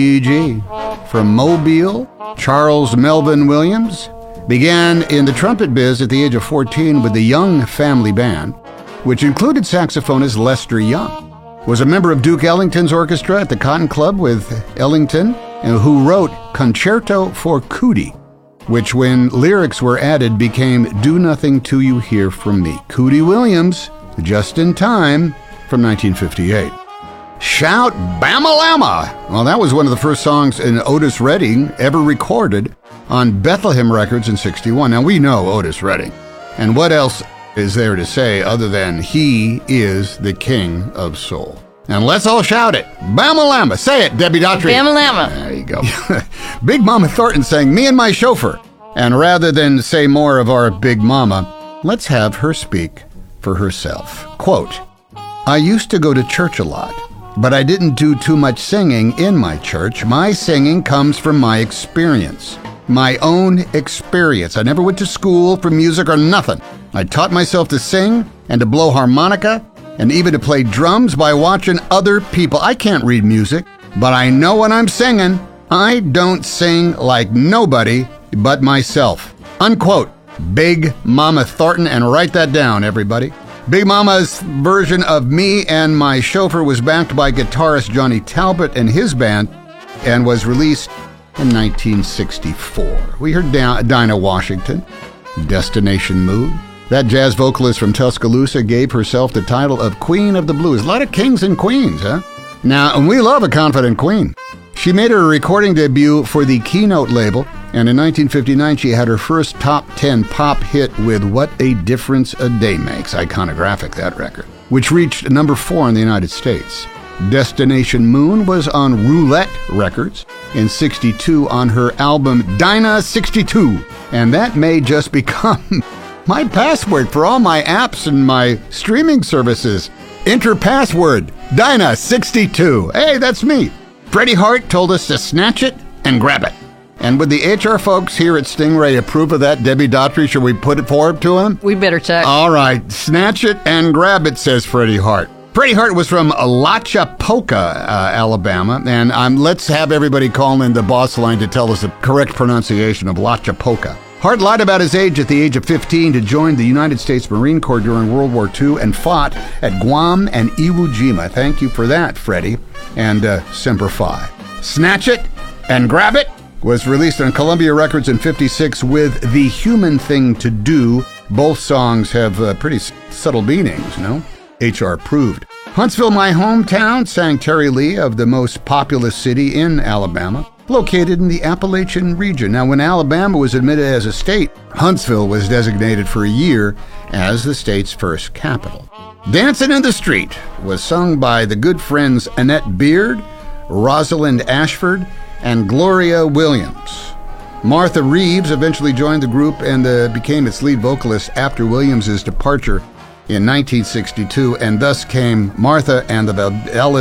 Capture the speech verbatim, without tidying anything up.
E G. From Mobile, Charles Melvin Williams began in the trumpet biz at the age of fourteen with the Young Family Band, which included saxophonist Lester Young. Was a member of Duke Ellington's orchestra at the Cotton Club with Ellington, who wrote Concerto for Cootie, which, when lyrics were added, became Do Nothing Till You Hear From Me. Cootie Williams, Just in Time, from nineteen fifty-eight. Shout Bama-Lama! Well, that was one of the first songs in Otis Redding ever recorded on Bethlehem Records in sixty-one. Now, we know Otis Redding. And what else is there to say other than he is the king of soul? And let's all shout it. Bama-Lama. Say it, Debbie Daughtry. Bama-Lama. There you go. Big Mama Thornton sang Me and My Chauffeur. And rather than say more of our Big Mama, let's have her speak for herself. Quote, I used to go to church a lot, but I didn't do too much singing in my church. My singing comes from my experience. My own experience. I never went to school for music or nothing. I taught myself to sing and to blow harmonica and even to play drums by watching other people. I can't read music, but I know when I'm singing. I don't sing like nobody but myself. Unquote. Big Mama Thornton, and write that down, everybody. Big Mama's version of Me and My Chauffeur was backed by guitarist Johnny Talbot and his band and was released in nineteen sixty-four. We heard Dinah Washington, Destination Mood. That jazz vocalist from Tuscaloosa gave herself the title of Queen of the Blues. A lot of kings and queens, huh? Now, and we love a confident queen. She made her recording debut for the Keynote label, and in nineteen fifty-nine she had her first top ten pop hit with What a Difference a Day Makes. Iconographic, that record, which reached number four in the United States. Destination Moon was on Roulette Records in sixty-two on her album Dinah sixty-two, and that may just become my password for all my apps and my streaming services. Enter password Dinah sixty-two. Hey, that's me. Freddie Hart told us to snatch it and grab it. And would the H R folks here at Stingray approve of that, Debbie Daughtry? Should we put it forward to them? We better check. All right. Snatch it and grab it, says Freddie Hart. Freddie Hart was from Lachapoka, uh, Alabama. And um, let's have everybody call in the boss line to tell us the correct pronunciation of Lachapoka. Hart lied about his age at the age of fifteen to join the United States Marine Corps during World War Two and fought at Guam and Iwo Jima. Thank you for that, Freddie. And uh, Semper Fi. Snatch It and Grab It was released on Columbia Records in fifty-six with The Human Thing to Do. Both songs have uh, pretty s- subtle meanings, no? H R approved. Huntsville, my hometown, sang Terry Lee of the most populous city in Alabama, located in the Appalachian region. Now, when Alabama was admitted as a state, Huntsville was designated for a year as the state's first capital. Dancing in the Street was sung by the good friends Annette Beard, Rosalind Ashford, and Gloria Williams. Martha Reeves eventually joined the group and uh, became its lead vocalist after Williams' departure in nineteen sixty-two, and thus came Martha and the Vandellas